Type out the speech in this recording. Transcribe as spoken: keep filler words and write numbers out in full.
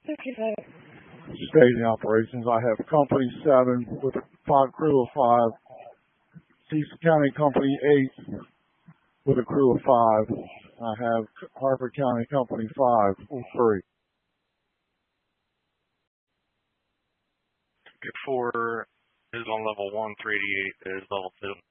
staging operations. I have Company seven with a five crew of five. Cecil County Company eight with a crew of five. I have Harford County Company five with three. Good four is on level one, three eighty-eight is level two.